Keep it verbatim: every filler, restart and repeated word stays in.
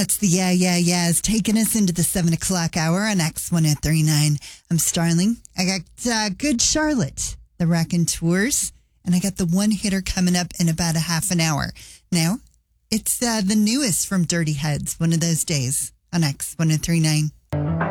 That's the Yeah, Yeah, Yeahs taking us into the seven o'clock hour on X one oh three nine. I'm Starling. I got uh, Good Charlotte, the Raconteurs, and I got the one hitter coming up in about a half an hour. Now, it's uh, the newest from Dirty Heads, one of those days on X one oh three nine.